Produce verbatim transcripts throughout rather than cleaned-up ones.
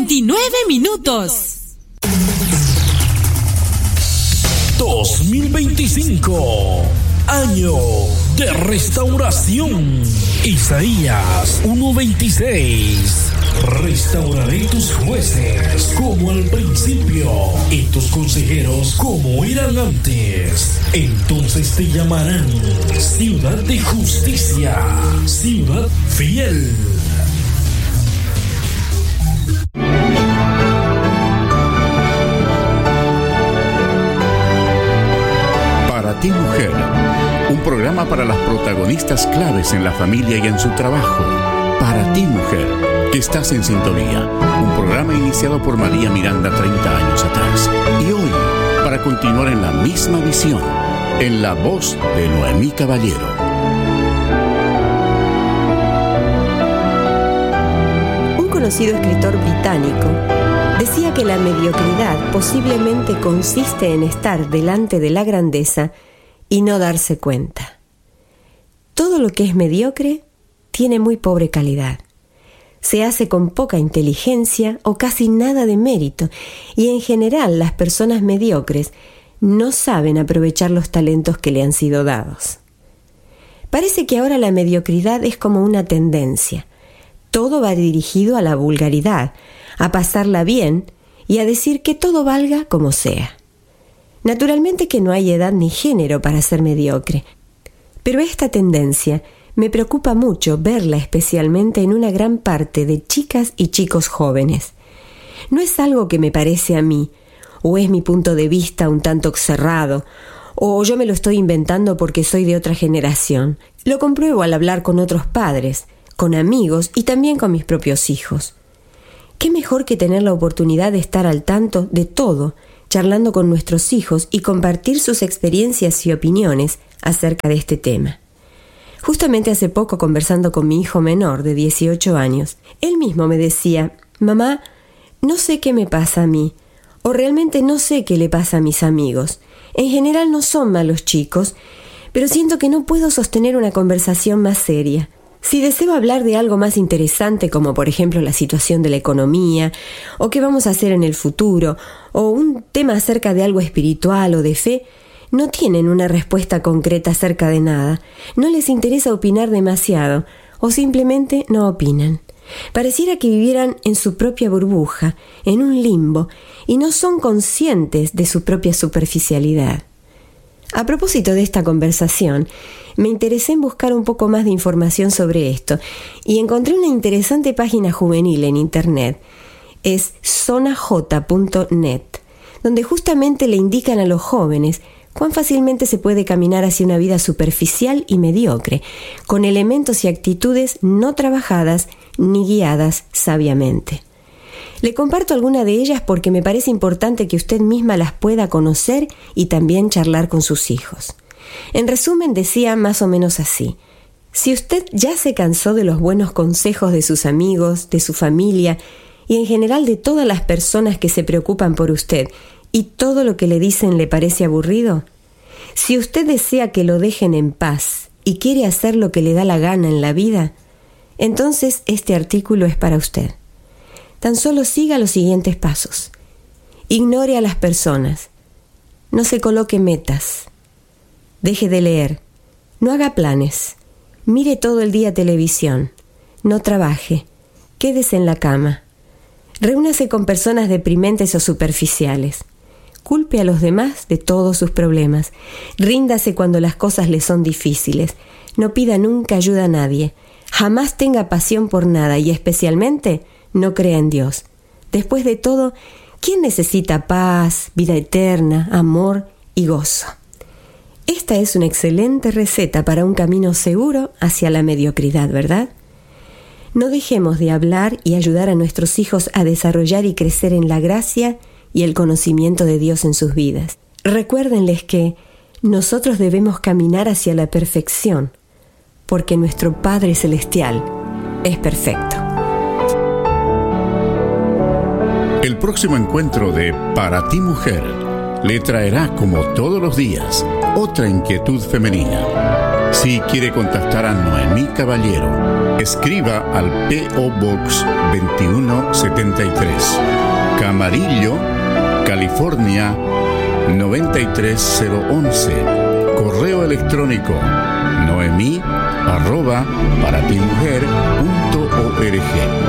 veintinueve minutos. dos mil veinticinco, año de restauración. Isaías uno veintiséis. Restauraré tus jueces como al principio y tus consejeros como eran antes. Entonces te llamarán ciudad de justicia, ciudad fiel. Para ti, mujer, un programa para las protagonistas claves en la familia y en su trabajo. Para ti, mujer, que estás en sintonía, un programa iniciado por María Miranda treinta años atrás. Y hoy, para continuar en la misma visión, en la voz de Noemí Caballero. Un conocido escritor británico decía que la mediocridad posiblemente consiste en estar delante de la grandeza y no darse cuenta. Todo lo que es mediocre tiene muy pobre calidad. Se hace con poca inteligencia o casi nada de mérito, y en general las personas mediocres no saben aprovechar los talentos que le han sido dados. Parece que ahora la mediocridad es como una tendencia. Todo va dirigido a la vulgaridad, a pasarla bien y a decir que todo valga como sea. Naturalmente que no hay edad ni género para ser mediocre, pero esta tendencia me preocupa mucho verla especialmente en una gran parte de chicas y chicos jóvenes. No es algo que me parece a mí, o es mi punto de vista un tanto cerrado, o yo me lo estoy inventando porque soy de otra generación. Lo compruebo al hablar con otros padres, con amigos y también con mis propios hijos. ¿Qué mejor que tener la oportunidad de estar al tanto de todo, charlando con nuestros hijos y compartir sus experiencias y opiniones acerca de este tema? Justamente hace poco, conversando con mi hijo menor de dieciocho años, él mismo me decía: mamá, no sé qué me pasa a mí, o realmente no sé qué le pasa a mis amigos. En general no son malos chicos, pero siento que no puedo sostener una conversación más seria. Si deseo hablar de algo más interesante, como por ejemplo la situación de la economía, o qué vamos a hacer en el futuro, o un tema acerca de algo espiritual o de fe, no tienen una respuesta concreta acerca de nada, no les interesa opinar demasiado, o simplemente no opinan. Pareciera que vivieran en su propia burbuja, en un limbo, y no son conscientes de su propia superficialidad. A propósito de esta conversación, me interesé en buscar un poco más de información sobre esto, y encontré una interesante página juvenil en internet. Es zona j punto net, donde justamente le indican a los jóvenes cuán fácilmente se puede caminar hacia una vida superficial y mediocre, con elementos y actitudes no trabajadas ni guiadas sabiamente. Le comparto alguna de ellas porque me parece importante que usted misma las pueda conocer y también charlar con sus hijos. En resumen, decía más o menos así: si usted ya se cansó de los buenos consejos de sus amigos, de su familia y en general de todas las personas que se preocupan por usted, y todo lo que le dicen le parece aburrido, si usted desea que lo dejen en paz y quiere hacer lo que le da la gana en la vida, entonces este artículo es para usted. Tan solo siga los siguientes pasos. Ignore a las personas. No se coloque metas. Deje de leer. No haga planes. Mire todo el día televisión. No trabaje. Quédese en la cama. Reúnase con personas deprimentes o superficiales. Culpe a los demás de todos sus problemas. Ríndase cuando las cosas le son difíciles. No pida nunca ayuda a nadie. Jamás tenga pasión por nada y especialmente no crea en Dios. Después de todo, ¿quién necesita paz, vida eterna, amor y gozo? Esta es una excelente receta para un camino seguro hacia la mediocridad, ¿verdad? No dejemos de hablar y ayudar a nuestros hijos a desarrollar y crecer en la gracia y el conocimiento de Dios en sus vidas. Recuérdenles que nosotros debemos caminar hacia la perfección, porque nuestro Padre Celestial es perfecto. El próximo encuentro de Para ti, mujer le traerá, como todos los días, otra inquietud femenina. Si quiere contactar a Noemí Caballero, Escriba al P O Box veintiuno setenta y tres, Camarillo, California noventa y tres cero once. Correo electrónico noemí arroba paratimujer punto org.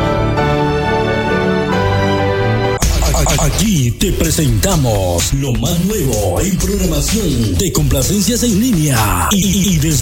Aquí te presentamos lo más nuevo en programación de complacencias en línea y, y, y